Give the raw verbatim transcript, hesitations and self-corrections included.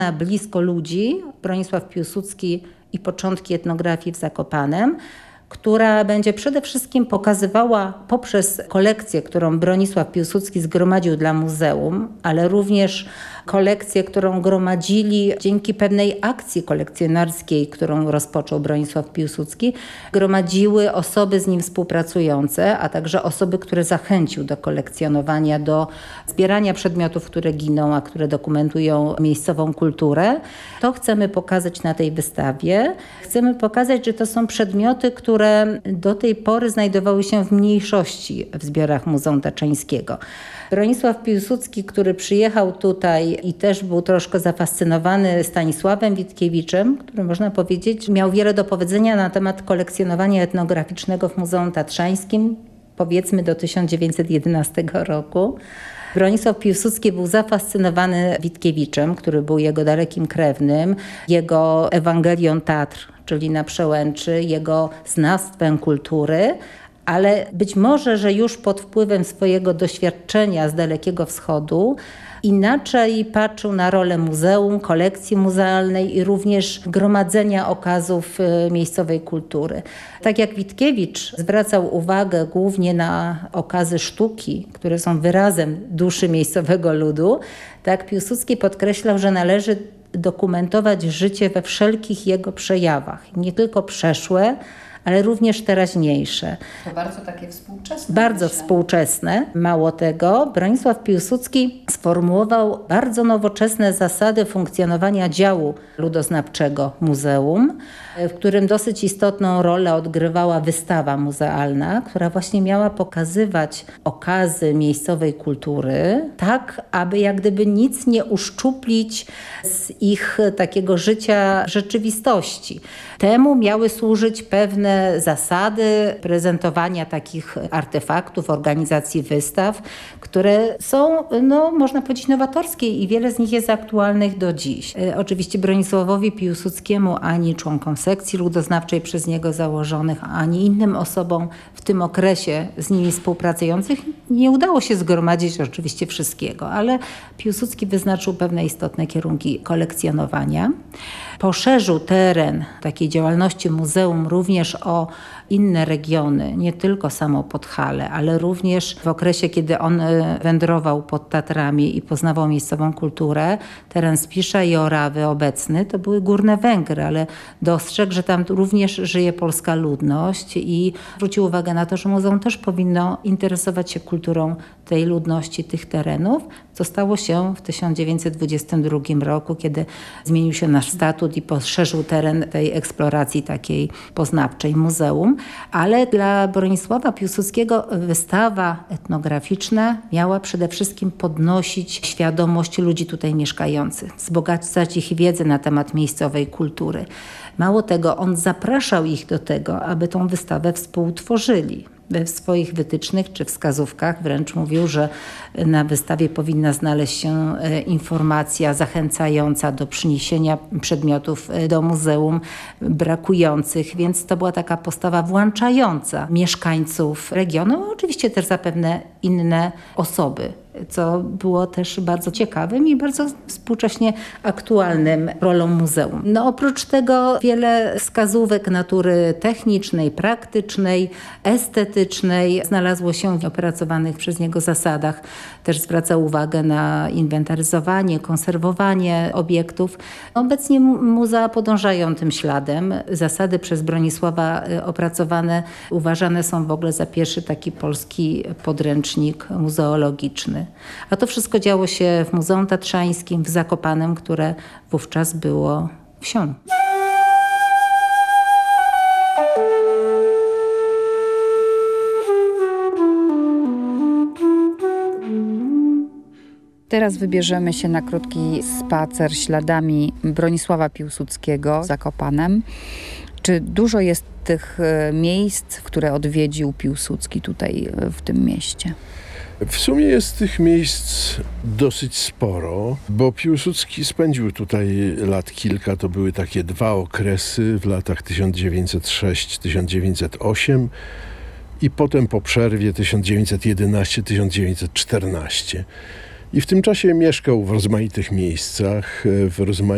blisko ludzi, Bronisław Piłsudski i początki etnografii w Zakopanem, która będzie przede wszystkim pokazywała poprzez kolekcję, którą Bronisław Piłsudski zgromadził dla muzeum, ale również kolekcję, którą gromadzili dzięki pewnej akcji kolekcjonarskiej, którą rozpoczął Bronisław Piłsudski, gromadziły osoby z nim współpracujące, a także osoby, które zachęcił do kolekcjonowania, do zbierania przedmiotów, które giną, a które dokumentują miejscową kulturę. To chcemy pokazać na tej wystawie. Chcemy pokazać, że to są przedmioty, które do tej pory znajdowały się w mniejszości w zbiorach Muzeum Tatrzańskiego. Bronisław Piłsudski, który przyjechał tutaj i też był troszkę zafascynowany Stanisławem Witkiewiczem, który można powiedzieć miał wiele do powiedzenia na temat kolekcjonowania etnograficznego w Muzeum Tatrzańskim, powiedzmy do tysiąc dziewięćset jedenastego roku. Bronisław Piłsudski był zafascynowany Witkiewiczem, który był jego dalekim krewnym, jego Ewangelią Tatr, czyli na Przełęczy, jego znawstwem kultury, ale być może, że już pod wpływem swojego doświadczenia z Dalekiego Wschodu inaczej patrzył na rolę muzeum, kolekcji muzealnej i również gromadzenia okazów miejscowej kultury. Tak jak Witkiewicz zwracał uwagę głównie na okazy sztuki, które są wyrazem duszy miejscowego ludu, tak Piłsudski podkreślał, że należy dokumentować życie we wszelkich jego przejawach, nie tylko przeszłe, ale również teraźniejsze. To bardzo takie współczesne. Bardzo myślę. współczesne. Mało tego, Bronisław Piłsudski sformułował bardzo nowoczesne zasady funkcjonowania działu ludoznawczego muzeum, w którym dosyć istotną rolę odgrywała wystawa muzealna, która właśnie miała pokazywać okazy miejscowej kultury, tak aby jak gdyby nic nie uszczuplić z ich takiego życia rzeczywistości. Temu miały służyć pewne zasady prezentowania takich artefaktów, organizacji wystaw, które są, no, można powiedzieć, nowatorskie i wiele z nich jest aktualnych do dziś. E, oczywiście Bronisławowi Piłsudskiemu ani członkom sekcji ludoznawczej przez niego założonych, ani innym osobom w tym okresie z nimi współpracujących nie udało się zgromadzić oczywiście wszystkiego, ale Piłsudski wyznaczył pewne istotne kierunki kolekcjonowania. Poszerzył teren takiej działalności muzeum również o inne regiony, nie tylko samo Podhale, ale również w okresie, kiedy on wędrował pod Tatrami i poznawał miejscową kulturę, teren Spisza i Orawy obecny to były Górne Węgry, ale dostrzegł, że tam również żyje polska ludność i zwrócił uwagę na to, że muzeum też powinno interesować się kulturą tej ludności, tych terenów, co stało się w tysiąc dziewięćset dwudziestym drugim roku, kiedy zmienił się nasz statut i poszerzył teren tej eksploracji takiej poznawczej muzeum. Ale dla Bronisława Piłsudskiego wystawa etnograficzna miała przede wszystkim podnosić świadomość ludzi tutaj mieszkających, wzbogacać ich wiedzę na temat miejscowej kultury. Mało tego, on zapraszał ich do tego, aby tą wystawę współtworzyli. W swoich wytycznych czy wskazówkach wręcz mówił, że na wystawie powinna znaleźć się informacja zachęcająca do przyniesienia przedmiotów do muzeum brakujących, więc to była taka postawa włączająca mieszkańców regionu, oczywiście też zapewne inne osoby, co było też bardzo ciekawym i bardzo współcześnie aktualnym rolą muzeum. No, oprócz tego wiele wskazówek natury technicznej, praktycznej, estetycznej znalazło się w opracowanych przez niego zasadach. Też zwracał uwagę na inwentaryzowanie, konserwowanie obiektów. Obecnie muzea podążają tym śladem. Zasady przez Bronisława opracowane uważane są w ogóle za pierwszy taki polski podręcznik muzeologiczny. A to wszystko działo się w Muzeum Tatrzańskim w Zakopanem, które wówczas było wsią. Teraz wybierzemy się na krótki spacer śladami Bronisława Piłsudskiego Zakopanem. Czy dużo jest tych miejsc, w które odwiedził Piłsudski tutaj w tym mieście? W sumie jest tych miejsc dosyć sporo, bo Piłsudski spędził tutaj lat kilka. To były takie dwa okresy w latach tysiąc dziewięćset sześć do tysiąc dziewięćset osiem i potem po przerwie tysiąc dziewięćset jedenaście do tysiąc dziewięćset czternaście. I w tym czasie mieszkał w rozmaitych miejscach, w rozmaitych